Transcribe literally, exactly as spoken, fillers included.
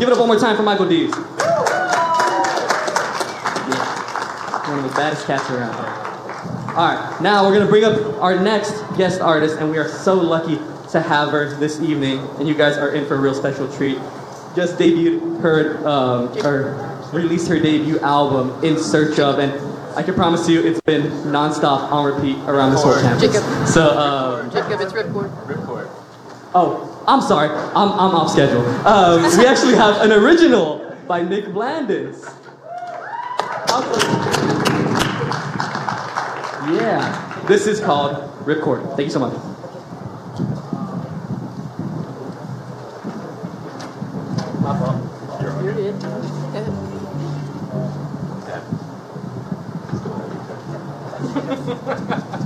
Give it up one more time for Michael Dees. Yeah. One of the baddest cats around. All right, now we're gonna bring up our next guest artist, and we are so lucky to have her this evening, and you guys are in for a real special treat. Just debuted her, um, or released her debut album, In Search Of, and I can promise you it's been non-stop on repeat around this whole campus. Jacob. So, um, Jacob, it's Ripcord. Ripcord. Oh, I'm sorry, I'm, I'm off schedule. Um, we actually have an original by Nick Blandis. Yeah, this is called Ripcord. Thank you so much. You're good. Yeah.